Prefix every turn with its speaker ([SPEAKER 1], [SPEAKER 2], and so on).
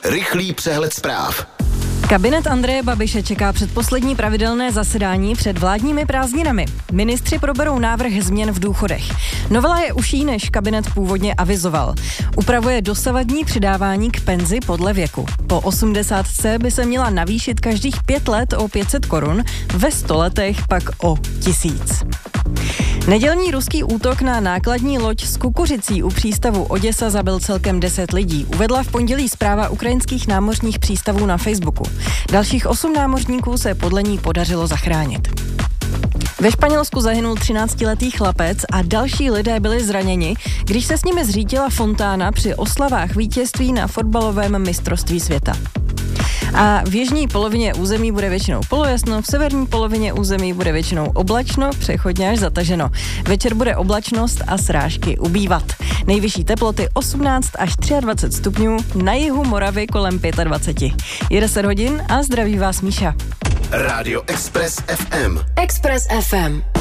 [SPEAKER 1] Rychlý přehled zpráv.
[SPEAKER 2] Kabinet Andreje Babiše čeká předposlední pravidelné zasedání před vládními prázdninami. Ministři proberou návrh změn v důchodech. Novela je užší, než kabinet původně avizoval. Upravuje dosavadní přidávání k penzi podle věku. Po 80 by se měla navýšit každých 5 let o 500 korun, ve 100 letech pak o 1000. Nedělní ruský útok na nákladní loď s kukuřicí u přístavu Oděsa zabil celkem 10 lidí, uvedla v pondělí zpráva ukrajinských námořních přístavů na Facebooku. Dalších 8 námořníků se podle ní podařilo zachránit. Ve Španělsku zahynul 13letý chlapec a další lidé byli zraněni, když se s nimi zřítila fontána při oslavách vítězství na fotbalovém mistrovství světa. A v jižní polovině území bude většinou polojasno, v severní polovině území bude většinou oblačno, přechodně až zataženo. Večer bude oblačnost a srážky ubývat. Nejvyšší teploty 18 až 23 stupňů, na jihu Moravy kolem 25. Je 10 hodin a zdraví vás Míša.
[SPEAKER 1] Rádio Express FM.
[SPEAKER 3] Express FM.